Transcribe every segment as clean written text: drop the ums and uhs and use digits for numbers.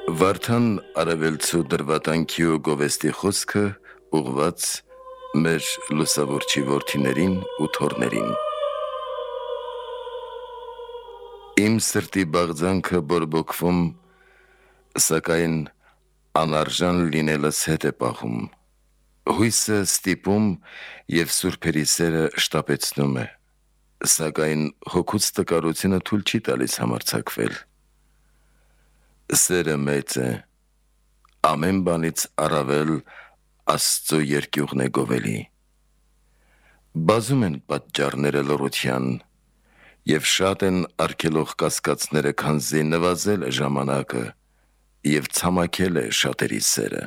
Վարդան արևելցու դրվատանքի ու գովեստի խոսքը ուղված մեր լուսավորչի որդիներին ու թոռներին։ Իմ սրտի բաղձանքը բորբոքվում, սակայն անարժան լինելս հետ է պահում։ Հույսը ստիպում և սուրբերի սերը շտապեցնում է, սակայն հոգուց տկարությունը թույլ չի տալիս համարձակվել։ Սերը մեծ է, ամեն բանից առավել Աստծո երկյուղն է գովելի։ Բազում են պատճառները լռության, և շատ են արգելող կասկածները, քանզի նվազել է ժամանակը և ցամաքել է շատերի սերը։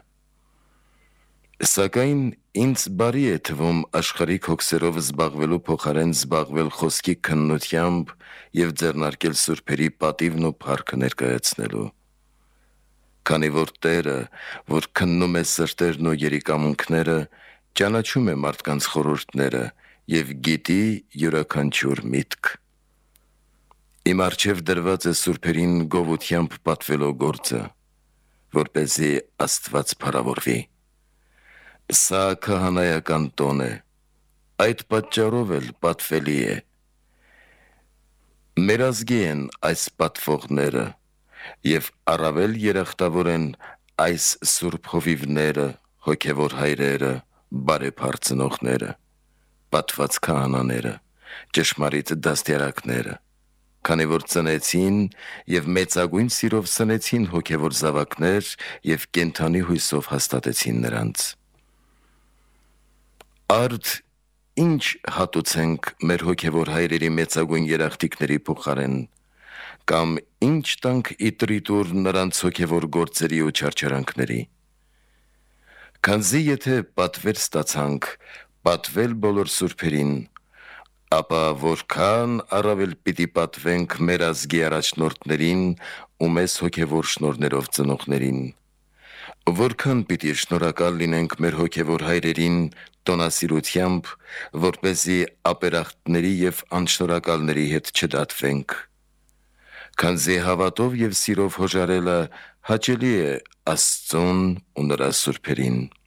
Սակայն ինձ բարի է թվում աշխարհիկ հոգսերով զբաղվելու փոխարեն զբաղվել խոսքի քննությամբ և ձեռնարկել սուրբերի պատիվն ու փառքը ներկայացնելու։ Քանի որ Տերը, որ քննում է սրտերն ու երիկամունքները, ճանաչում է մարդկանց խորհուրդները և գիտի յուրաքանչյուր միտք։ Իմ առջև դրված է սուրբերին գովությամբ պատվելու գործը, որպեսզի Աստված փառավորվի։ Սա քահանայական տոն է, այդ պատճառով էլ պատվելի է։ Մեր ազգի են այս պատվողները, և առավել երախտավոր են այս սուրբ հովիվները, հոգևոր հայրերը, բարեփառ ծնողները, պատված քահանաները, ճշմարիտ դաստիարակները, քանի որ ծնեցին և մեծագույն սիրով սնեցին հոգևոր զավակներ և կենդանի հույսով հաստատեցին նրանց։ Արդ ի՞նչ հատուցենք մեր հոգևոր հայրերի մեծագույն երախտիկների փոխարեն, կամ ի՞նչ տանք իտրիտուր նրանց հոգևոր գործերի ու չարչարանքների։ Քանզի եթե պատվեր ստացանք պատվել բոլոր սուրբերին, ապա որքան առավել պիտի պատվենք մեր ազգի առաջնորդներին ու մեզ հոգևոր շնորհներով ծնողներին, որքան պիտի շնորհակալ լինենք մեր հոգևոր հայրերին տոնասիրությամբ, որպեսզի ապերախտների և անշնորհակալների հետ չդատվենք։ Քանզի հավատով և սիրով հոժարելը հաճելի է Աստծուն ու նրա սուրբերին։